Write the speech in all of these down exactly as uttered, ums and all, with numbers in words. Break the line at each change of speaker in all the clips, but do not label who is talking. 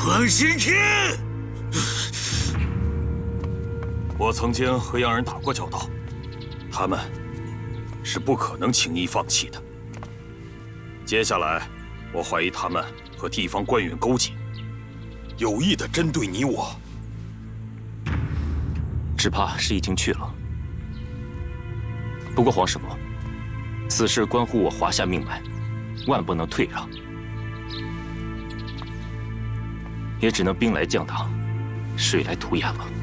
黄神天，
我曾经和洋人打过交道，他们是不可能轻易放弃的。接下来，我怀疑他们和地方官员勾结，有意的针对你我。
只怕是已经去了。不过黄师傅，此事关乎我华夏命脉，万不能退让。 也只能兵来将挡，水来土掩了。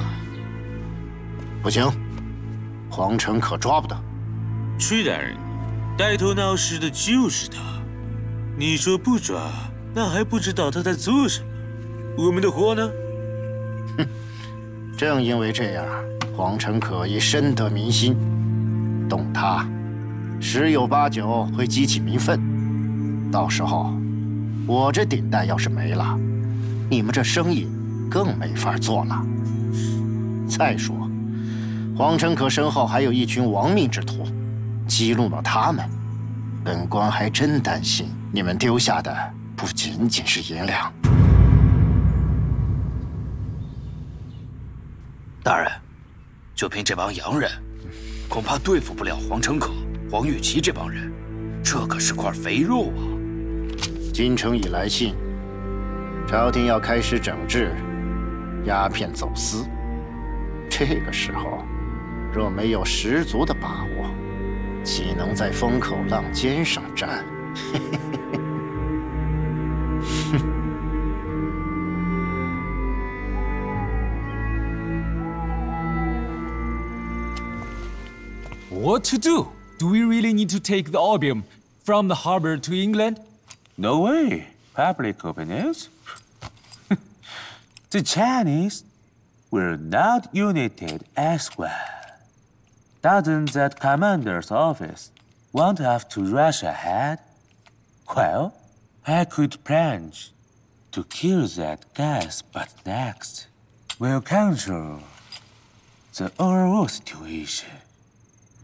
不行，黄成可抓不得。
屈大人，带头闹事的就是他。你说不抓，那还不知道他在做什么。我们的货呢？
哼，正因为这样，黄成可已深得民心，动他，十有八九会激起民愤。到时候，我这顶戴要是没了。 你们这生意更没法做了。再说，黄成可身后还有一群亡命之徒，激怒了他们，本官还真担心你们丢下的不仅仅是银两。
大人，就凭这帮洋人，恐怕对付不了黄成可、黄玉琪这帮人，这可是块肥肉啊！
京城已来信。 朝廷要开始整治鸦片走私，这个时候若没有十足的把握，岂能在风口浪尖上站？
What to do? Do we really need to take the opium from the harbor to England?
No way. Public opinions? The Chinese were not united as well. Doesn't that commander's office want us to rush ahead? Well, I could plunge to kill that gas, but next we'll control the overall situation.